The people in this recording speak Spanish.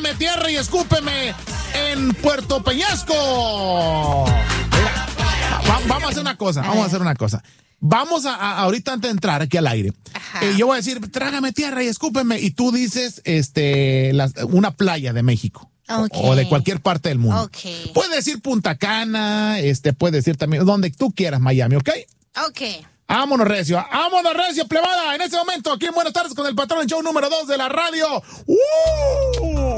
trágame tierra y escúpeme en Puerto Peñasco. Mira, vamos a hacer una cosa. Vamos a ahorita antes de entrar aquí al aire. Yo voy a decir, trágame tierra y escúpeme. Y tú dices, una playa de México. Okay. O de cualquier parte del mundo. Okay. Puedes decir Punta Cana, puedes decir también donde tú quieras, Miami, ¿ok? Ok. Vámonos, recio, plebada. En este momento, aquí en Buenas Tardes con el Patrón, el show número 2 de la radio.